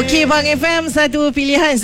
Okey, Bang FM, satu pilihan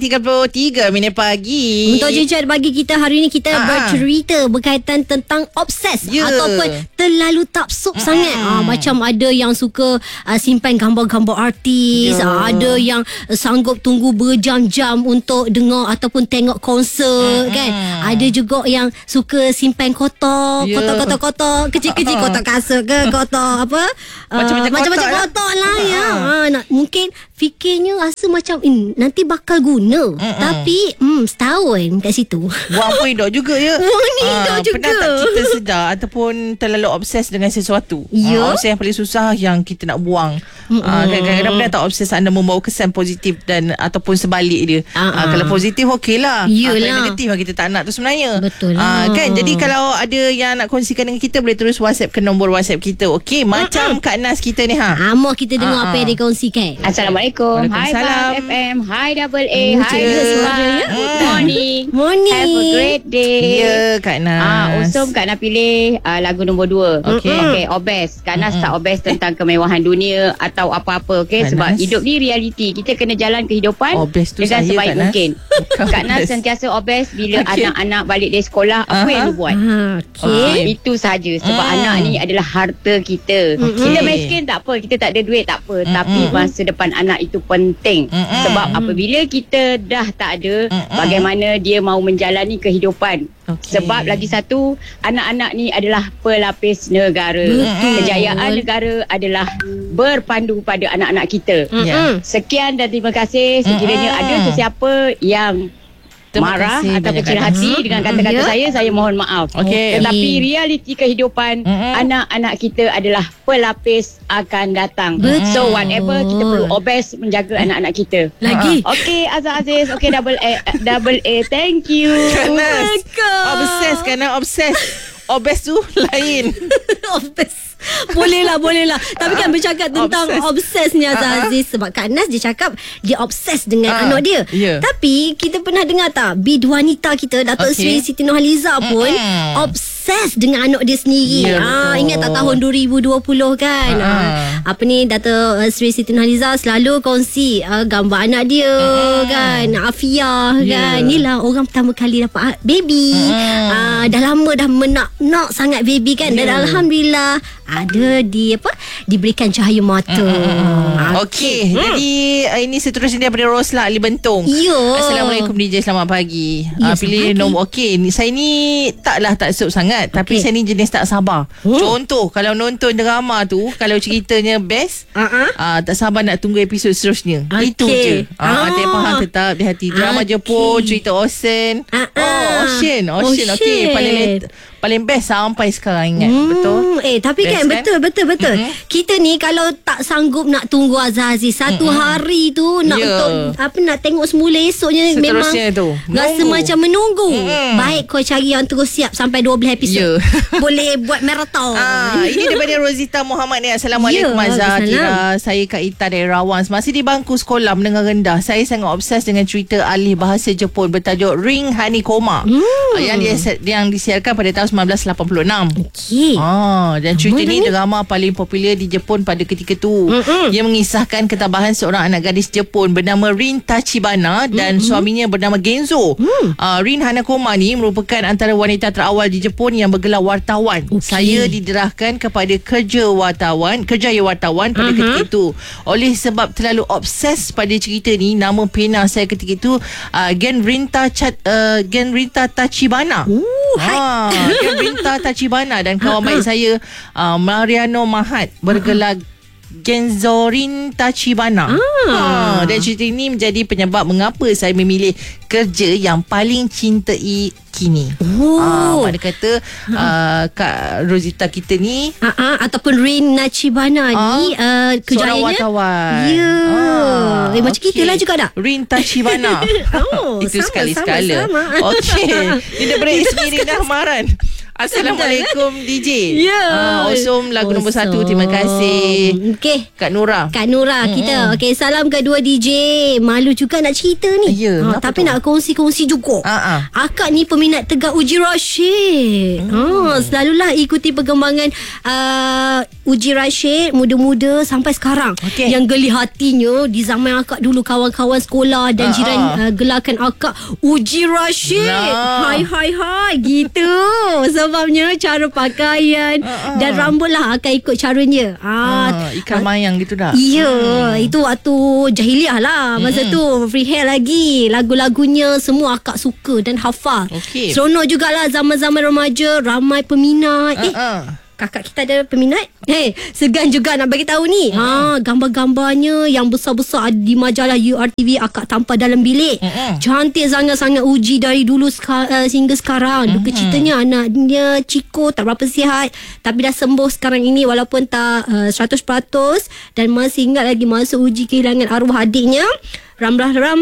9.33 minit pagi. Untuk jejak bagi kita hari ni, kita bercerita berkaitan tentang obses ataupun terlalu taksub sangat. Macam ada yang suka simpan gambar-gambar artis, ada yang sanggup tunggu berjam-jam untuk dengar ataupun tengok konsert kan. Ada juga yang suka simpan kotak, kotak kecil-kecil, kotak kasut ke, kotak apa, macam-macam kotak lah ya. Mungkin fikirnya rasa macam nanti bakal guna, tapi setahun kat situ buang pun hidup juga ya. Pernah tak kita sedar ataupun terlalu obses dengan sesuatu? Obses yang paling susah yang kita nak buang. Kadang-kadang pernah tak obses anda membawa kesan positif dan ataupun sebalik dia. Kalau positif okey lah, kalau negatif kita tak nak tu sebenarnya. Betul lah. Kan, jadi kalau ada yang nak kongsikan dengan kita, boleh terus WhatsApp ke nombor WhatsApp kita. Okey, macam Kak Nas kita ni Mau kita dengar apa yang dikongsikan. Assalamualaikum. Hai Bang FM. Hai Double A. Hai Rizwan. Good morning. Have a great day. Ya, Kak Nas. Usum Kak Nas pilih lagu nombor 2. Okey, obes. Kak Nas tak obes tentang kemewahan dunia atau apa-apa. Okey, sebab hidup ni realiti. Kita kena jalan kehidupan dengan sebaik mungkin. Kak Nas sentiasa obes bila anak-anak balik dari sekolah, apa yang dia buat. Itu sahaja. Sebab anak ni adalah harta kita. Kita miskin tak apa, kita tak ada duit tak apa, tapi masa depan anak itu penting. Sebab apabila kita dah tak ada, bagaimana dia mau menjalani kehidupan. Sebab lagi satu, anak-anak ni adalah pelapis negara. Kejayaan negara adalah berpandu pada anak-anak kita. Sekian dan terima kasih. Sekiranya ada sesiapa yang marah atau kecil hati dengan kata-kata saya mohon maaf. Tetapi realiti kehidupan, anak-anak kita adalah pelapis akan datang. So whatever, kita perlu obes menjaga anak-anak kita lagi. Okey, Azhar Aziz. Okey, double A, thank you. Obses kerana obses. Obes tu lain. Obses. Boleh lah. Tapi kan bercakap tentang obsesnya Aziz, sebab Kak Nas dia cakap dia obses dengan anak dia. Tapi kita pernah dengar tak, bid wanita kita Datuk Seri Siti Nurhaliza pun obses dengan anak dia sendiri. Ingat tak tahun 2020 kan? Apa ni, Datuk Seri Siti Nurhaliza selalu kongsi gambar anak dia kan, Afia kan. Inilah orang pertama kali dapat baby. Dah lama dah nak sangat baby kan. Dan alhamdulillah ada diberikan cahaya mata. Okey. Jadi ini seterusnya daripada Rosla Ali Bentong. Assalamualaikum DJ, selamat pagi. Pilih nombor. Okey, saya ni taklah taksub sangat, tapi saya ni jenis tak sabar. Contoh, kalau nonton drama tu, kalau ceritanya best, tak sabar nak tunggu episod seterusnya. Itu je. Tak faham tetap di hati. Drama Jepun, cerita Ocean. Ocean. Okey, paling best sampai sekarang ingat. Betul. Tapi best, kan betul. Kita ni kalau tak sanggup nak tunggu Azhar Aziz satu hari tu nak untuk nak tengok semula esoknya, seterusnya memang tu rasa macam menunggu. Baik kau cari yang terus siap sampai 12 episod. Boleh buat marathon. Ini daripada Rosita Muhammad ni. Assalamualaikum Azhar, Tira. Saya Kak Ita dari Rawang. Masih di bangku sekolah menengah rendah, saya sangat obses dengan cerita alih bahasa Jepun bertajuk Ring Hanikoma yang disiarkan pada tahun 1986. Dan cerita ni drama paling popular di Jepun pada ketika tu. Ia mengisahkan ketabahan seorang anak gadis Jepun bernama Rin Tachibana dan suaminya bernama Genzo. Rin Hanakoma ni merupakan antara wanita terawal di Jepun yang bergelar wartawan. Saya diderahkan kepada kerjaya wartawan pada ketika itu. Oleh sebab terlalu obses pada cerita ni, nama pena saya ketika itu Genrinta Tachibana. Genrinta Tachibana dan kawan baik saya Mariano Mahat bergelar Genzorin Tachibana. Dan cerita ini menjadi penyebab mengapa saya memilih kerja yang paling cintai kini. Pada kata Kak Rosita kita ni ataupun Rin Tachibana ni seorang wartawan. Macam kita lah juga tak? Rin Tachibana. Itu sekali-sekala. Okey. Ini daripada Ismi Rina Maran. Assalamualaikum DJ. Ya. Osom lagu nombor 1. Terima kasih. Okey. Kak Nora. Kita. Okey, salam kedua DJ. Malu juga nak cerita ni. Tapi nak kongsi-kongsi juga. Akak ni peminat tegak Uji Rashid. Selalulah ikuti perkembangan Uji Rashid muda-muda sampai sekarang. Yang geli hatinya di zaman akak dulu, kawan-kawan sekolah dan jiran gelarkan akak Uji Rashid. Hai gitu. Sebabnya cara pakaian dan rambut lah akak ikut caranya. Ikan mayang gitu dah. Ya, itu waktu jahiliah lah. Masa tu free hair lagi. Lagu-lagunya semua akak suka dan hafal. Seronok jugalah zaman-zaman remaja, ramai peminat. Kakak kita ada peminat. Segan juga nak bagi tahu ni. Gambar-gambarnya yang besar-besar di majalah URTV akak tampal dalam bilik. Cantik sangat-sangat Uji dari dulu sehingga sekarang. Duka ceritanya anaknya Ciko tak berapa sihat, tapi dah sembuh sekarang ini walaupun tak 100%, dan masih ingat lagi masa Uji kehilangan arwah adiknya. Ram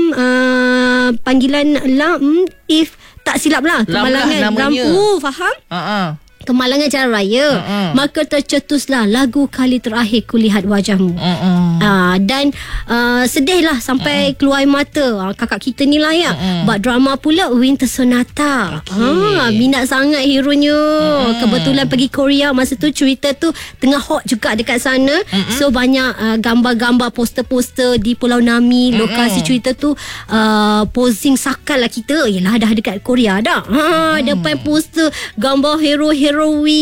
panggilan Lam, if tak silap lah, Kemalangan Ram. Faham? Kemalangan Jalan Raya. Maka tercetuslah lagu Kali Terakhir Kulihat Wajahmu. Dan sedihlah sampai keluar air mata. Kakak kita ni lah ya. Buat drama pula Winter Sonata. Minat sangat heronya. Kebetulan pergi Korea masa tu, cerita tu tengah hot juga dekat sana. So banyak gambar-gambar, poster-poster di Pulau Nami. Lokasi cerita tu posing sakal lah kita. Yelah dah dekat Korea dah. Depan poster gambar heroin,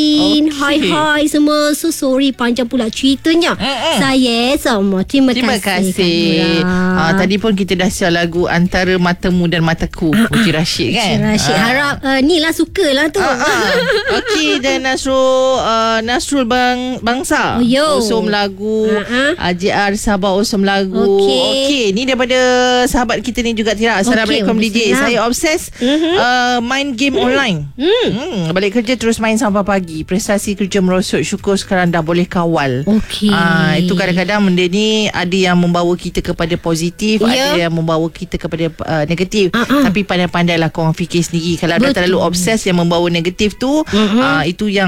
hai semua. So sorry panjang pula ceritanya. Saya semua terima kasih. Tadi pun kita dah share lagu Antara Matamu dan Mataku, Uji Rashid kan. Uji Rashid. Harap ni lah suka lah tu. Okey, dan Nasrul Bangsa Osom lagu. JR Sabah Osom lagu. Okey, ni daripada sahabat kita ni juga Tira. Assalamualaikum DJ. Saya obses main game online. Balik kerja terus main sampai pagi. Prestasi kerja merosot. Syukur sekarang dah boleh kawal. Itu kadang-kadang benda ni ada yang membawa kita kepada positif, ada yang membawa kita kepada negatif. Tapi pandai-pandailah korang fikir sendiri. Kalau dah terlalu obses yang membawa negatif tu, itu yang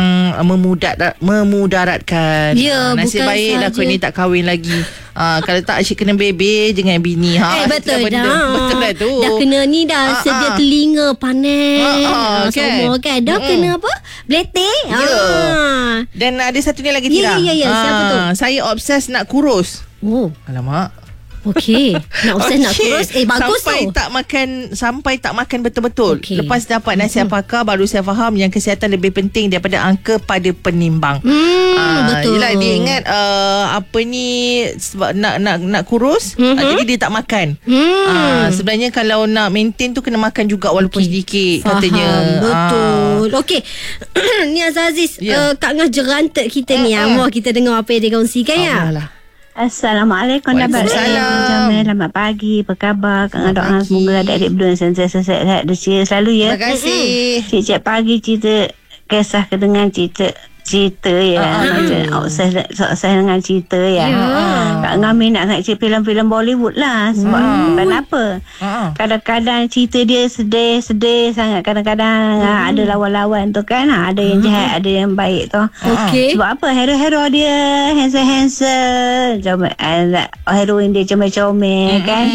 memudaratkan. Nasib baiklah kau ni tak kahwin lagi. Kalau tak asyik kena bebe jangan bini. Betul dah. Betul dah tu. Dah kena ni dah sedia telinga panas. Semua kan. Dah kena apa? Bleting. Dan ada satu ni lagi Tira. Siapa tu? Saya obses nak kurus. Alamak. Okey. Nak obses nak kurus. Bagus Sampai tak makan betul-betul. Lepas dapat nasihat pakar, baru saya faham yang kesihatan lebih penting daripada angka pada penimbang. Betul. Yelah, dia ingat apa ni, sebab nak kurus, jadi dia tak makan. Sebenarnya kalau nak maintain tu kena makan juga walaupun sedikit. Faham. Katanya. Betul. Okey. Ni Aziz, Kak Ngah jerantek kita ni. Mau kita dengar apa yang dia kongsikan ya. Assalamualaikum. Selamat pagi. Apa khabar? Kak doa semoga adik-adik berdua sentiasa sehat dan ceria selalu ya. Terima kasih. Cik pagi cerita kisah dengan cerita ya. Obses dengan cerita ya. Kak Ngami nak cerita filem-filem Bollywood lah. Sebab kenapa? Kadang-kadang cerita dia sedih sangat. Kadang-kadang ada lawan-lawan tu kan. Ada yang jahat, ada yang baik tu. Sebab apa? Hero-hero dia handsome. Heroin dia comel-comel kan.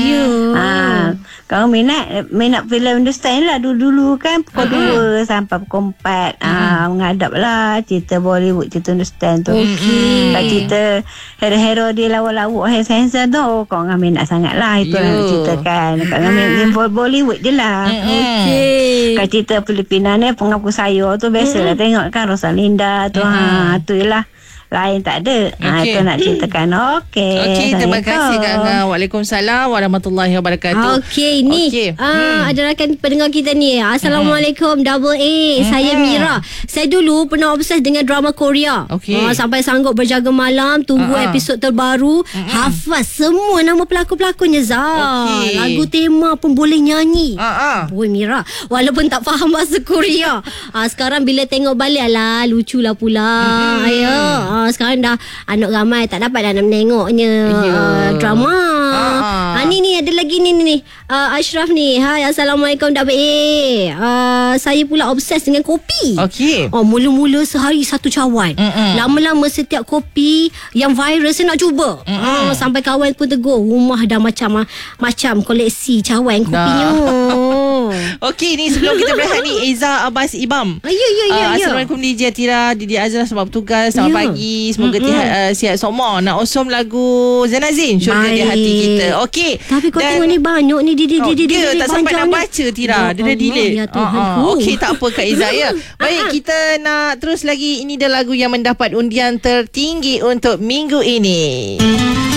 Kau minat filem Hindustan lah dulu-dulu kan. Pukul 2 sampai pukul 4. Menghadap lah cerita Bollywood, cerita Hindustan tu. Kalau cerita hero-hero dia lawak-lawak handsome tu, kau ngamin nak sangat lah. Itu nak ceritakan. Kau ngamin Bollywood je lah. Kalau cerita Filipina ni, Pengaku Sayur tu biasalah tengok kan. Rosalinda tu. Tu je lah. Lain tak ada. Itu nak ceritakan. Okey, terima kasih Kak. Waalaikumsalam warahmatullahi wabarakatuh. Okey, ni ada rakan pendengar kita ni. Assalamualaikum Double A. Saya Mira. Saya dulu pernah obses dengan drama Korea. Sampai sanggup berjaga malam tunggu episod terbaru. Hafaz semua nama pelakon-pelakonnya Lagu tema pun boleh nyanyi. Boy Mira, walaupun tak faham bahasa Korea. Sekarang bila tengok balik, alah luculah pula. Sekarang dah anak ramai tak dapat dah nak menengoknya drama. Ni ada lagi ni. Ashraf ni. Hai, Assalamualaikum Dak baik. Saya pula obses dengan kopi. Okey. Mula-mula sehari satu cawan. Lama-lama setiap kopi yang viral saya nak cuba. Sampai kawan pun tegur, rumah dah macam koleksi cawan kopinya. Okey, ni sebelum kita berehat ni, Eza Abbas Ibam. Ya. Assalamualaikum DJ Atira, Didi Azra, selamat bertugas, selamat pagi. Semoga sihat semua. Nak osom lagu Zanazin, syurga di hati kita. Okey. Tapi kau tengok ni banyak ni dia tak sampai nak baca Tira. Dia dah delete. Okey, tak apa Kak Eza ya. Baik, kita nak terus lagi. Ini dah lagu yang mendapat undian tertinggi untuk minggu ini.